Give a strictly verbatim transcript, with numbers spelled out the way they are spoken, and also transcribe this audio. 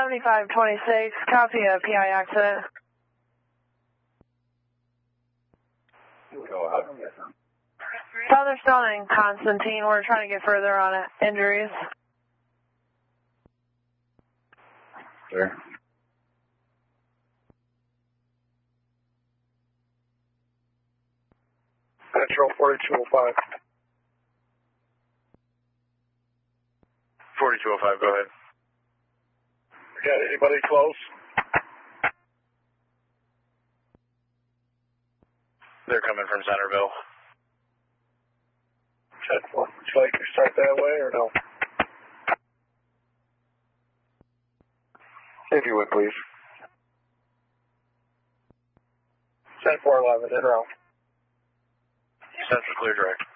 seventy-five twenty-six, copy a P I accident. Go ahead. Featherstone and Constantine, we're trying to get further on it. Injuries. Sure. Metro forty-two oh five. forty-two oh five, go ahead. Got anybody close? They're coming from Centerville. ten four. Would you like to start that way or no? If you would, please. ten four eleven, in route. Central clear direct.